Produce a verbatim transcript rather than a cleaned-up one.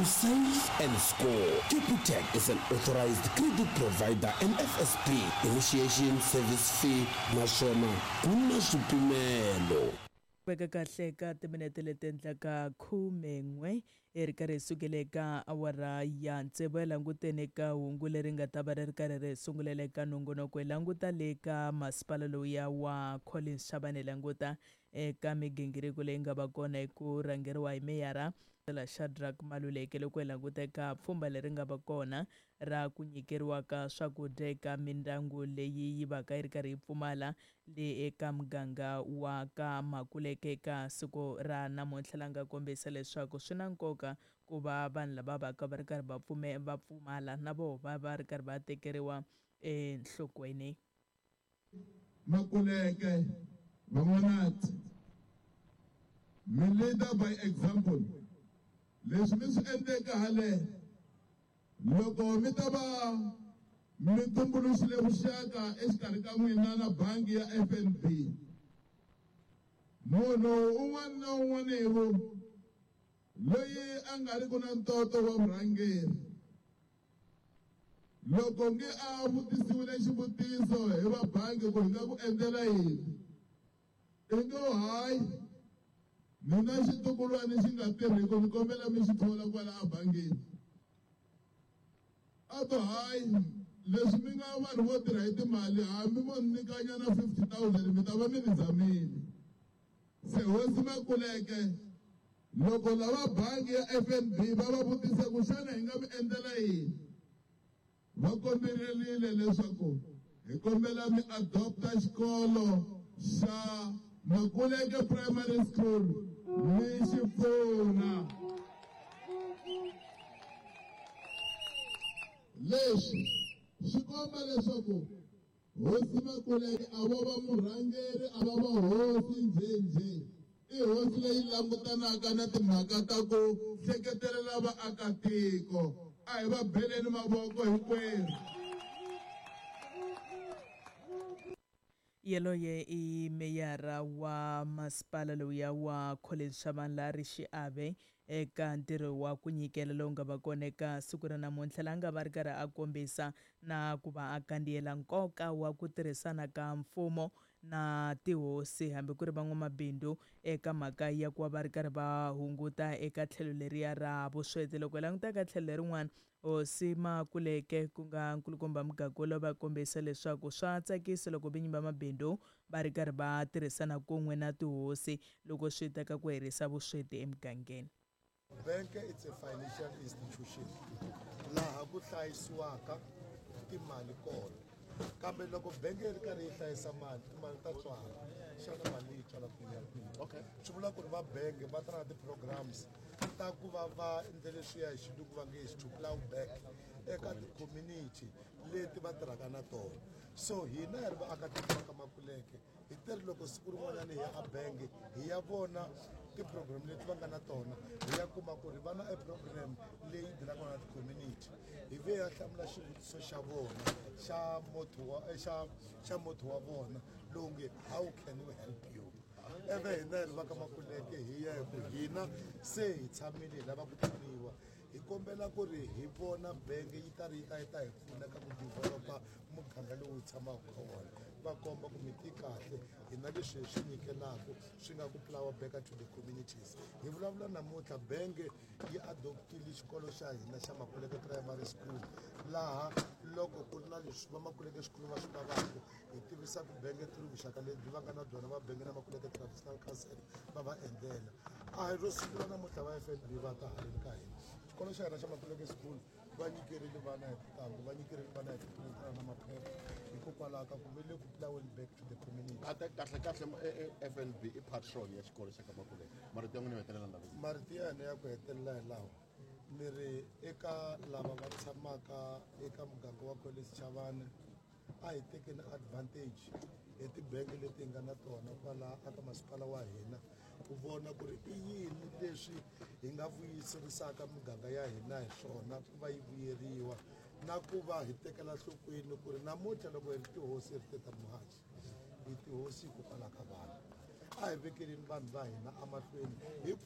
Save and score. Capitec is an authorized credit provider and F S P. Initiation service fee naswona kuna swipimelo. Veka kahle ka timinete leti endlaka khume n'we e ri karhi sukele ka awara ya ntsevu hi langutene ka hungu leri nga ta va ri ri karhi ri sungulele ka nongonoko hi languta le ka masipala lowuya wa Collins Shabane languta eka migingiriko leyi nga va kona hi ku rhangeriwa hi meyara la Shadrack Maluleke loko hi languta eka pfhumba leri nga va kona ra ku nyikeriwa ka swakudya eka mindyangu leyi yi va ka yi ri karhi yi pfumala le eka muganga wa ka Makuleke eka siku ra namuntlha la nga kombisa leswaku swi na nkoka ku va vanhu lava va ka va ri karhi va pfume va pfumala na vo va va ri karhi va tekeriwa enhlokweni. Makuleke Van'wanati mi leader by example. Leswi mi swi endleka hale loko mi ta va mi tumbuluxile vuxaka exikarhi ka n'wina na bangi ya F N B. Munhu un'wana na un'wana hi vo loyi a nga ri ku na ntoto wa murhangeri loko nge a vutisiwile xivutiso hi va bangi ku hi nga ku endlela yini i ngo hayi mina xitukulwana xi nga tirhiki ni kombela mi xi thola kwala a bangini a to hayi leswi mi nga vanhu vo tirha hi timali hambi vo nyikanyana fifty thousand mi ta va mi ni zamile se hosi Makuleke loko lava bangi ya F N B va va vutisa ku xana hi nga mi endlela yini va kombelerile leswaku hi kombela mi adopta xikolo xa Makuleke Primary School mi xi pfuna leswi swi komba leswaku hosi Makuleke a vo va murhangeri a va va hosi njhenjhe i hosi leyi langutanaka na timhaka ta ku seketelela vaakatiko a hi va beleni mavoko hinkwerhu. Yeloye i meyara wa masipala lowuya wa Collins Shabane la ri xiave eka ntirho wa ku nyikela lowu nga va kona eka siku ra namuntlha la nga va ri karhi a kombisa na ku va a kandziyela nkoka wa ku tirhisana ka mfumo na tihosi hambi ku ri van'wamabindzu eka mhaka ya ku va va ri karhi va hunguta eka tlhelo leriya ra vusweti. Loko hi languta eka tlhelo lerin'wana hosi Makuleke ku nga nkulukumba muganga lowu va kombisa leswaku swa tsakisa loko vinyi va mabindzu va ri karhi va tirhisana kun'we na tihosi loko swi ta ka ku herisa vusweti emugangeni. Bank it's a financial institution laha ku hlayisiwaka timali kona kambe loko bank ri karhi yi hlayisa mali timali ta tswala xana mali yi tswala kwini. Okay, swi vula ku ri va bank va ta na ti-programs ta ku va va endle leswiya hi xilungu va nge hi to plow back eka ti-community leti va tirhaka na tona. So hina hi ri vaakatiko va ka Makuleke hi teri loko siku rin'wanyana hi ya a bank hi ya vona ti-program leti va nga na tona hi ya kuma ku ri va na e program leyi dilaka na ti-community hi ve ya hlamula xivutiso xa vona xa moto wa xa xa moto wa vona lowu nge how can we help you. Eve hina hi ri va ka Makuleke hi ya hi ku hina se hi tshamile hi lava ku pfuniwa hi kombela ku ri hi vona bank yi ta ri yi ta yi ta hi pfuna ka ku developa muganga lowu hi tshamaka ka wona va komba ku mi ti kahle hi na leswi hi swi nyikelaka swi nga ku plow back to the communities. Hi vulavula namuntlha bank yi adoptile xikolo xa hina xa Makuleke Primary School laha loko ku ri na leswi va Makuleke xikolo va swi lavaka hi tivisaka bank through vuxaka lebyi va nga na byona va bank na Makuleke Traditional Council va va endlela a hi ro sungula namuntlha va F N B va ta haleni ka hina. Xikolo xa hina xa Makuleke School va nyikerile vana hi tintangu va nyikerile vana hi tipuletara na maphepha hikokwalaho ka ku ve le ku plowing back to the community. kahle kahle F N B i patrol ya xikolo xa ka Makuleke marito ya n'wina hetelela laha marito ya hina ya ku hetelela hi lawa mi ri eka lava va tshamaka eka muganga wa Collins Shabane a hi tekeni advantage hi tibangi leti hi nga na tona kwalaha aka masipala wa hina ku vona ku ri i yini leswi hi nga vuyiserisaka muganga ya hina hi swona ku va yi vuyeriwa na ku va hi tekela nhlokweni ku ri namuntlha loko hi ri tihosi hi ri teta muhaji hi tihosi hikokwalaho ka vanhu a hi vekeleni vanhu va hina emahlweni hi